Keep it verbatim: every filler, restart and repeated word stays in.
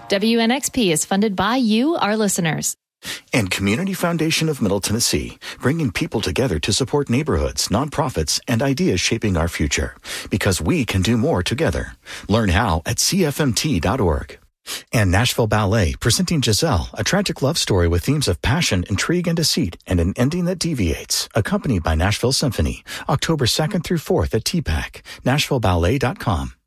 W N X P is funded by you, our listeners. And Community Foundation of Middle Tennessee, bringing people together to support neighborhoods, nonprofits, and ideas shaping our future. Because we can do more together. Learn how at C F M T dot org. And Nashville Ballet, presenting Giselle, a tragic love story with themes of passion, intrigue, and deceit, and an ending that deviates, accompanied by Nashville Symphony, October second through fourth at T PAC, Nashville Ballet dot com.